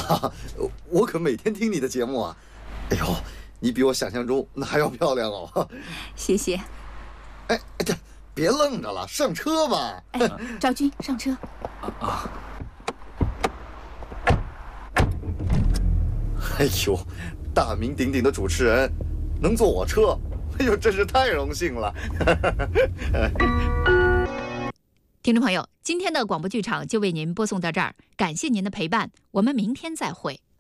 啊，我可每天听你的节目啊。哎呦，你比我想象中那还要漂亮哦。 谢谢。 哎，这别愣着了，上车吧。 哎，昭君，上车。 哎呦，大名鼎鼎的主持人能坐我车，哎呦，真是太荣幸了。 听众朋友，今天的广播剧场就为您播送到这儿，感谢您的陪伴，我们明天再会。